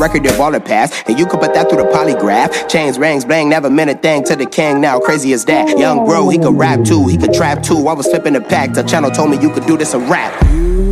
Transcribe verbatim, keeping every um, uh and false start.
record if all it passed. And you could put that through the polygraph. Chains, rings, bling, never meant a thing to the king. Now crazy as that. Young bro, he could rap too, he could trap too. I was flipping the pack. The channel told me you could do this and rap.